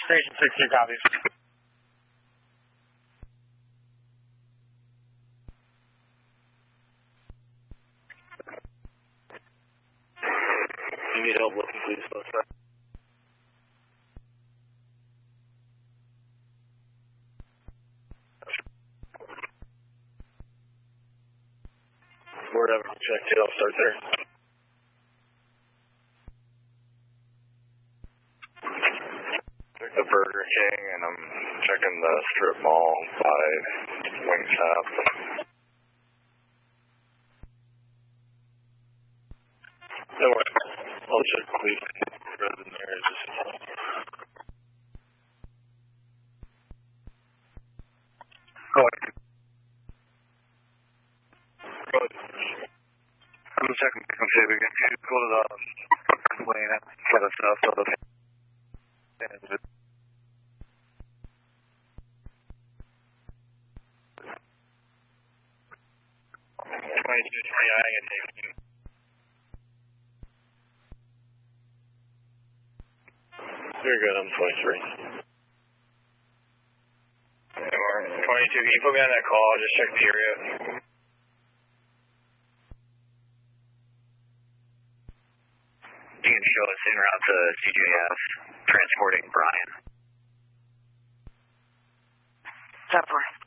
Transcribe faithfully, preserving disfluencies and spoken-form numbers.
Station six, two copies. You need help looking, please, both sides. Word ever check it, I'll start there. Check the Burger King, and I'm checking the strip mall by Wingstop. No worries. I'll check Cleveland rather than there. Just go ahead. Go ahead. I'm checking the computer again. You go to the lane for the stuff, so the twenty-two twenty, I can take you. You're good, I'm twenty-three. twenty-two, can you put me on that call? I'll just check the area. You can show us en route to C J F, transporting Brian. ten four.